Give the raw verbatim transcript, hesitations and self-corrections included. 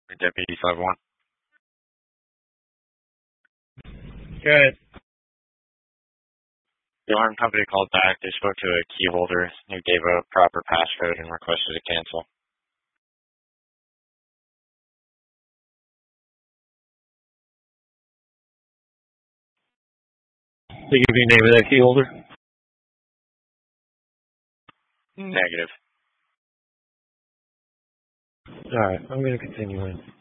Deputy five one. Good. The alarm company called back. They spoke to a key holder who gave a proper passcode and requested to cancel. They give you the name of that key holder? Negative. All right, I'm going to continue in.